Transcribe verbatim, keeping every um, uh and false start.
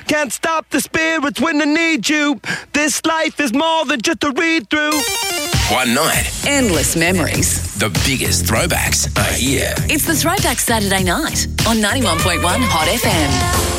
Can't stop the spirits when they need you. This life is more than just a read-through. One night. Endless memories. The biggest throwbacks are here. It's the Throwback Saturday Night on ninety-one point one Hot F M.